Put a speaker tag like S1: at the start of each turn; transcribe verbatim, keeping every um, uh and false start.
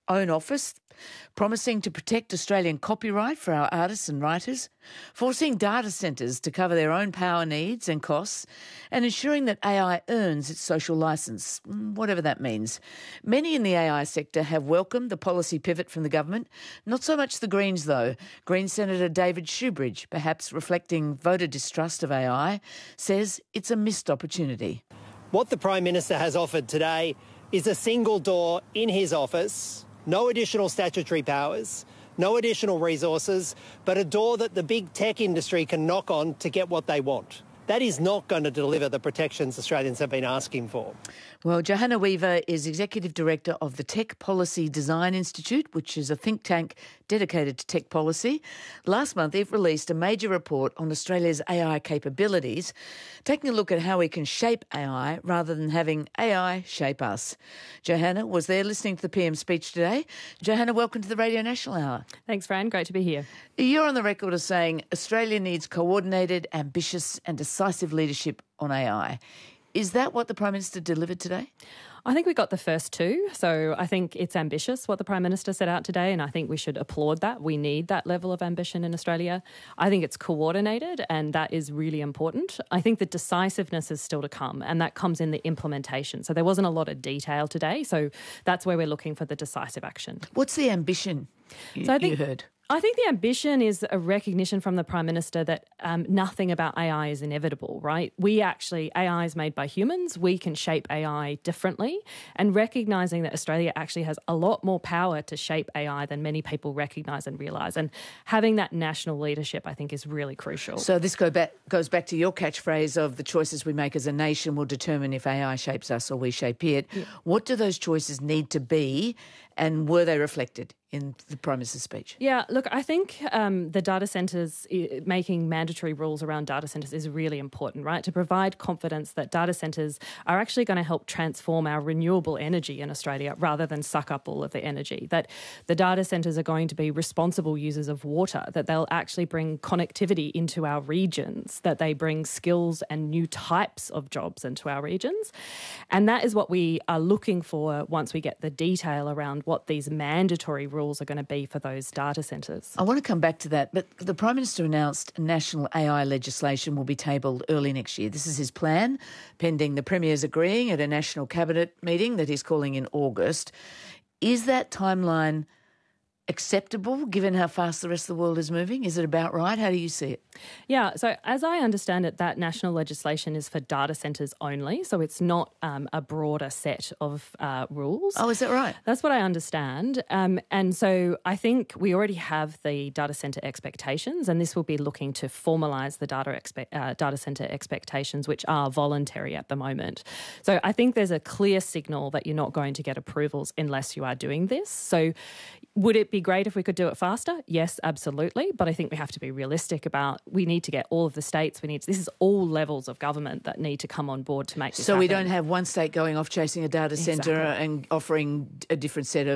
S1: own office, promising to protect Australian copyright for our artists and writers, forcing data centres to cover their own power needs and costs, and ensuring that A I earns its social licence, whatever that means. Many in the A I sector have welcomed the policy pivot from the government. Not so much the Greens, though. Green Senator David Shoebridge, perhaps reflecting voter distrust of A I, says it's a missed opportunity.
S2: What the Prime Minister has offered today is a single door in his office, no additional statutory powers, no additional resources, but a door that the big tech industry can knock on to get what they want. That is not going to deliver the protections Australians have been asking for.
S1: Well, Johanna Weaver is Executive Director of the Tech Policy Design Institute, which is a think tank dedicated to tech policy. Last month, it released a major report on Australia's A I capabilities, taking a look at how we can shape A I rather than having A I shape us. Johanna was there listening to the P M speech today. Johanna, welcome to the Radio National Hour.
S3: Thanks, Fran. Great to be here.
S1: You're on the record as saying Australia needs coordinated, ambitious and decisive leadership on A I. Is that what the Prime Minister delivered today?
S3: I think we got the first two. So I think it's ambitious what the Prime Minister set out today, and I think we should applaud that. We need that level of ambition in Australia. I think it's coordinated, and that is really important. I think the decisiveness is still to come, and that comes in the implementation. So there wasn't a lot of detail today, so that's where we're looking for the decisive action.
S1: What's the ambition you,
S3: so I think,
S1: you heard?
S3: I think the ambition is a recognition from the Prime Minister that um, nothing about A I is inevitable, right? We actually, A I is made by humans. We can shape A I differently, and recognising that Australia actually has a lot more power to shape A I than many people recognise and realise. And having that national leadership, I think, is really crucial.
S1: So this go back, goes back to your catchphrase of the choices we make as a nation will determine if A I shapes us or we shape it. Yeah. What do those choices need to be, and were they reflected in the Prime Minister's speech?
S3: Yeah, look, I think um, the data centres, making mandatory rules around data centres is really important, right? To provide confidence that data centres are actually going to help transform our renewable energy in Australia rather than suck up all of the energy. That the data centres are going to be responsible users of water, that they'll actually bring connectivity into our regions, that they bring skills and new types of jobs into our regions. And that is what we are looking for once we get the detail around what these mandatory rules are going to be for those data centres.
S1: I want to come back to that, but the Prime Minister announced national A I legislation will be tabled early next year. This is his plan, pending the Premier's agreeing at a national cabinet meeting that he's calling in August. Is that timeline acceptable given how fast the rest of the world is moving? Is it about right? How do you see it?
S3: Yeah, so as I understand it, that national legislation is for data centres only, so it's not um, a broader set of uh, rules.
S1: Oh, is that right?
S3: That's what I understand. Um, and so I think we already have the data centre expectations, and this will be looking to formalise the data, expe- uh, data centre expectations, which are voluntary at the moment. So I think there's a clear signal that you're not going to get approvals unless you are doing this. So would it be great if we could do it faster? Yes, absolutely. But I think we have to be realistic about we need to get all of the states. We need to, this is all levels of government that need to come on board to make this
S1: so
S3: happen.
S1: We don't have one state going off chasing a data centre
S3: Exactly.
S1: and offering a different set of